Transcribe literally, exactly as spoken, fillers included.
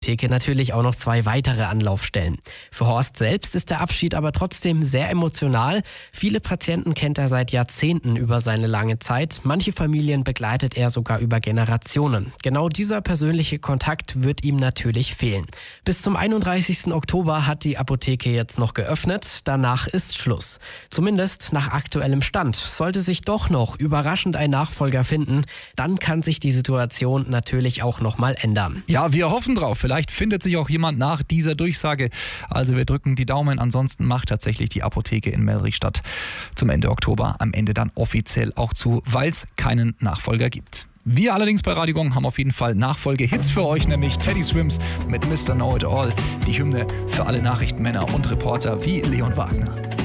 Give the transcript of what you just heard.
Apotheke natürlich auch noch zwei weitere Anlaufstellen. Für Horst selbst ist der Abschied aber trotzdem sehr emotional. Viele Patienten kennt er seit Jahrzehnten über seine lange Zeit. Manche Familien begleitet er sogar über Generationen. Genau dieser persönliche Kontakt wird ihm natürlich fehlen. Bis zum einunddreißigsten Oktober hat die Apotheke jetzt noch geöffnet. Danach ist Schluss. Zumindest nach aktuellem Stand. Sollte sich doch noch überraschend ein Nachfolger finden, dann kann sich die Situation natürlich auch noch mal ändern. Ja, wir hoffen drauf. Vielleicht findet sich auch jemand nach dieser Durchsage. Also wir drücken die Daumen. Ansonsten macht tatsächlich die Apotheke in Mellrichstadt zum Ende Oktober am Ende dann offiziell auch zu, weil es keinen Nachfolger gibt. Wir allerdings bei Radio Gong haben auf jeden Fall Nachfolge-Hits für euch, nämlich Teddy Swims mit Mister Know It All, die Hymne für alle Nachrichtenmänner und Reporter wie Leon Wagner.